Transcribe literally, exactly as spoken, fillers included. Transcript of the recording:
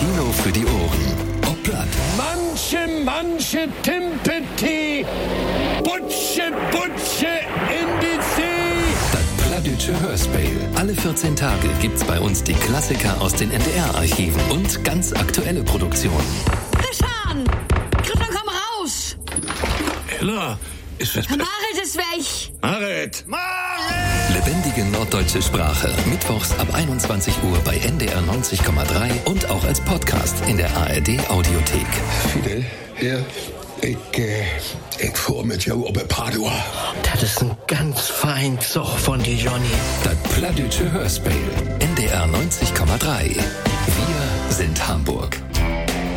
Kino für die Ohren. Ob platt. Manche, manche Timpeti, Butsche, Butsche in die See. Das plattdütsche Hörspiel. Alle vierzehn Tage gibt's bei uns die Klassiker aus den N D R-Archiven und ganz aktuelle Produktionen. Christian! Christian, komm raus! Ella, ist was... Marit ist weg! Marit! Marit! Lebendige norddeutsche Sprache. Mittwochs ab einundzwanzig Uhr bei N D R neunzig Komma drei und auch als Podcast in der A R D-Audiothek. Fidel? Ja? Ich, äh, ich fuhr mit jou op Padua. Das ist ein ganz fein Zug von die Johnny. Das plattdütsche Hörspiel. N D R neunzig Komma drei. Wir sind Hamburg.